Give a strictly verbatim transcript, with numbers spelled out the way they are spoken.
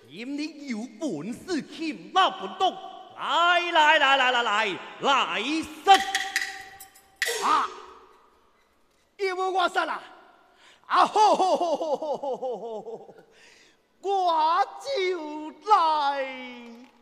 嫌你有本事，欠那本东，来来来来来来来生啊！因为我杀啦！啊吼吼吼吼吼吼吼！我就来。